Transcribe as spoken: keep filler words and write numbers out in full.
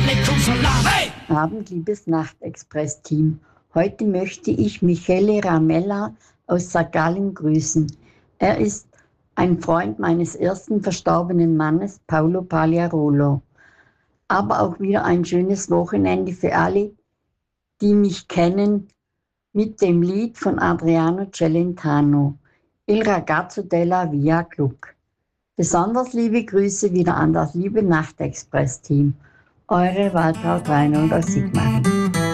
Abend, liebes Nachtexpress-Team. Heute möchte ich Michele Ramella aus Sankt Gallen grüßen. Er ist ein Freund meines ersten verstorbenen Mannes, Paolo Pagliarolo. Aber auch wieder ein schönes Wochenende für alle, die mich kennen, mit dem Lied von Adriano Celentano, Il ragazzo della Via Gluck. Besonders liebe Grüße wieder an das liebe Nachtexpress-Team. Eure Waltraud Reinhold aus Sigmaringen.